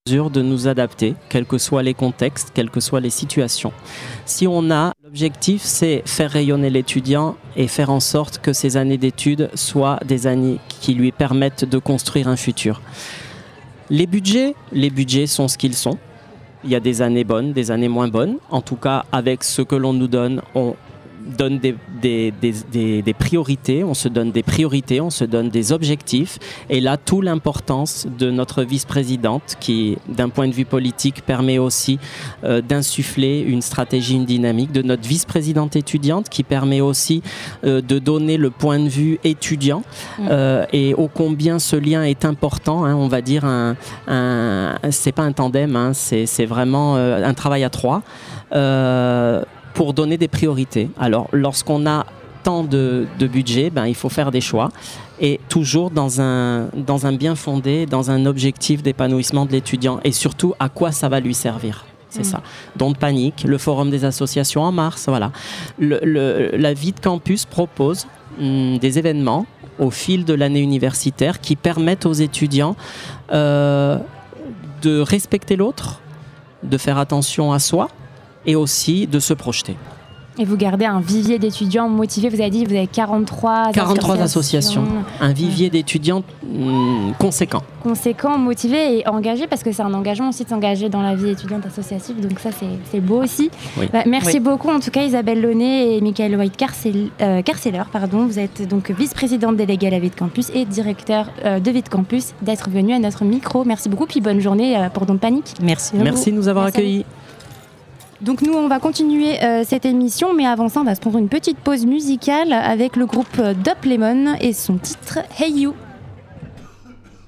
mesure de nous adapter, quels que soient les contextes, quelles que soient les situations. Si on a l'objectif, c'est faire rayonner l'étudiant et faire en sorte que ces années d'études soient des années qui lui permettent de construire un futur. Les budgets sont ce qu'ils sont. Il y a des années bonnes, des années moins bonnes. En tout cas, avec ce que l'on nous donne, on donne des priorités, on se donne des priorités, on se donne des objectifs. Et là, toute l'importance de notre vice-présidente qui, d'un point de vue politique, permet aussi d'insuffler une stratégie, une dynamique, de notre vice-présidente étudiante qui permet aussi de donner le point de vue étudiant et ô combien ce lien est important, hein, on va dire, c'est pas un tandem, hein, c'est vraiment un travail à trois. Pour donner des priorités. Alors, lorsqu'on a tant de budget, il faut faire des choix et toujours dans un bien fondé, dans un objectif d'épanouissement de l'étudiant et surtout à quoi ça va lui servir. C'est ça. Don't Panic, le forum des associations en mars, voilà. La vie de campus propose des événements au fil de l'année universitaire qui permettent aux étudiants de respecter l'autre, de faire attention à soi, et aussi de se projeter. Et vous gardez un vivier d'étudiants motivés, vous avez dit, vous avez 43 associations. Un vivier d'étudiants conséquent. Conséquent, motivé et engagé, parce que c'est un engagement aussi de s'engager dans la vie étudiante associative, donc ça c'est beau aussi. Oui. Merci beaucoup en tout cas Isabelle Launay et Michael White-Carceller. Vous êtes donc vice-présidente déléguée à la vie de campus et directeur de vie de campus, d'être venue à notre micro. Merci beaucoup, puis bonne journée pour Don't Panic. Merci de nous avoir accueillis. Donc nous, on va continuer cette émission, mais avant ça, on va se prendre une petite pause musicale avec le groupe Dope Lemon et son titre Hey You.